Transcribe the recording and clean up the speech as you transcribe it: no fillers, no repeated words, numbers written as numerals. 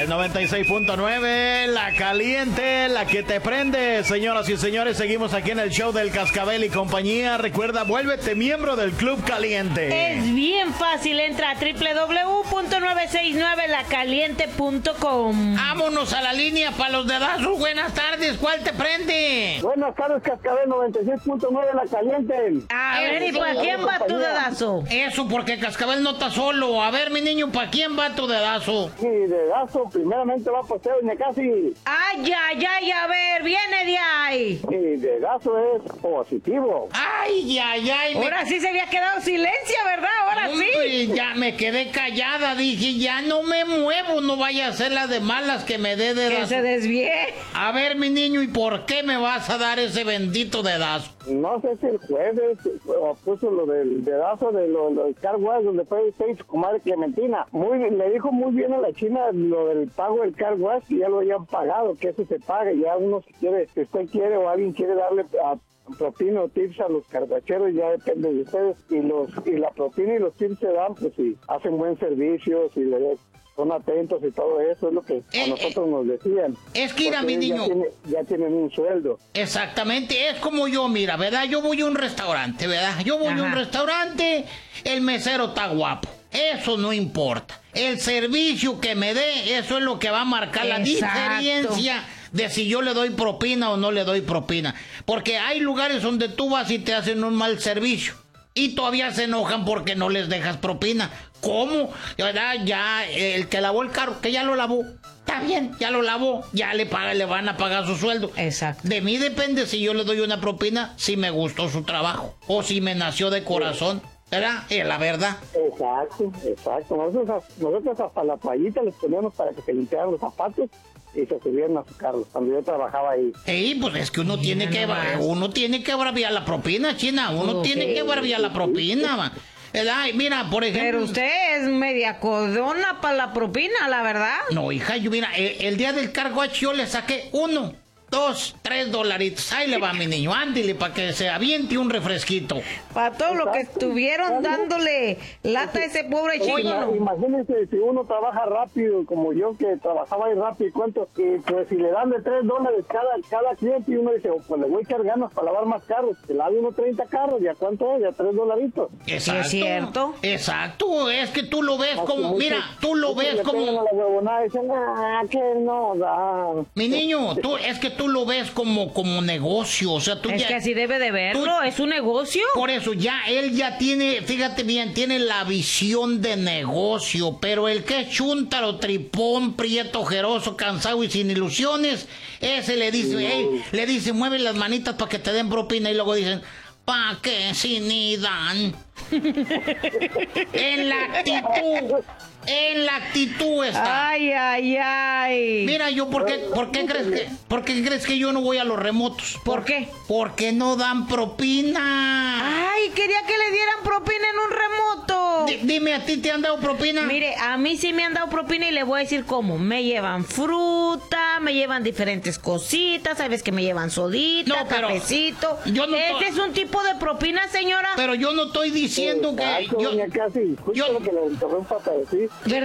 El 96.9, la caliente, la que te prende. Señoras y señores, seguimos aquí en el show del Cascabel y compañía. Recuerda, vuélvete miembro del Club Caliente. Es bien fácil, entra a www.969lacaliente.com. Vámonos a la línea para los dedazos. Buenas tardes, ¿cuál te prende? Buenas tardes, Cascabel 96.9, la caliente. A ver, ¿y para quién va tu dedazo? Eso, porque Cascabel no está solo. A ver, mi niño, ¿para quién va tu dedazo? Mi dedazo primeramente va por Teo Ñecasi. Ay, a ver, viene de ahí. Mi dedazo es positivo. Ay. Ahora sí se había quedado silencio, ¿verdad? Ahora sí. Hombre, ya me quedé callada, dije, ya no me muevo, no vaya a ser la de malas que me dé dedazo. Que se desvíe. A ver, mi niño, ¿y por qué me vas a dar ese bendito dedazo? No sé si el jueves puso lo del dedazo de lo del car wash, donde fue usted y su comadre Clementina. Le dijo muy bien a la china lo del pago del car wash, y ya lo habían pagado, que eso se paga. Ya uno si usted quiere o alguien quiere darle a propina o tips a los carguacheros, ya depende de ustedes, y la propina y los tips se dan pues si hacen buen servicio, si son atentos y todo eso, es lo que a nosotros nos decían. Es que mira, mi niño, ya tienen un sueldo. Exactamente, es como yo, mira, ¿verdad? Yo voy a un restaurante, ¿verdad? Yo voy a un restaurante, el mesero está guapo, eso no importa. El servicio que me dé, eso es lo que va a marcar la diferencia de si yo le doy propina o no le doy propina. Porque hay lugares donde tú vas y te hacen un mal servicio y todavía se enojan porque no les dejas propina. ¿Cómo? ¿Verdad? Ya el que lavó el carro, que ya lo lavó, está bien, ya lo lavó, ya le van a pagar su sueldo. Exacto. De mí depende si yo le doy una propina, si me gustó su trabajo o si me nació de corazón. ¿Verdad? Es la verdad. Exacto. Nosotros hasta la toallita les poníamos para que se limpiaran los zapatos y se subieran a su carro cuando yo trabajaba ahí. Sí, pues es que uno tiene que braviar la propina, China. Uno tiene que braviar la propina, man. ¿Verdad? Mira, por ejemplo... Pero usted es media codona para la propina, la verdad. No, hija, yo mira, el día del car wash yo le saqué $1, $2, $3. Ahí le va, mi niño, ándele para que se aviente un refresquito. Para todo lo que estuvieron dándole lata a ese pobre chico. Imagínense si uno trabaja rápido, como yo que trabajaba ahí rápido, y pues si le dan de $3 cada cliente, y uno dice, pues le voy a echar ganas para lavar más carros, que lave uno 30 carros, ¿ya cuánto es? Ya $3. Exacto. ¿Es cierto? Exacto, es que tú lo ves como, mira, tú lo ves como... La huevonada, dicen, que no da. Mi niño, es que tú lo ves como negocio, o sea, tú es ya... que así debe de verlo, es un negocio. Por eso, él ya tiene, fíjate bien, tiene la visión de negocio, pero el que es chúntaro, tripón, prieto, ojeroso, cansado y sin ilusiones, ese le dice, mueve las manitas para que te den propina, y luego dicen, ¿pa' qué si ni dan? En la actitud está. Ay. Mira, ¿por qué crees que yo no voy a los remotos? ¿Por qué? Porque no dan propina. Ay, quería que le dieran propina en un remoto. Dime, ¿a ti te han dado propina? Mire, a mí sí me han dado propina y le voy a decir cómo. Me llevan fruta, me llevan diferentes cositas, sabes que me llevan sodita, cafecito. Ese es un tipo de propina, señora. Pero yo no estoy diciendo que... Lo que le interrumpa para decir.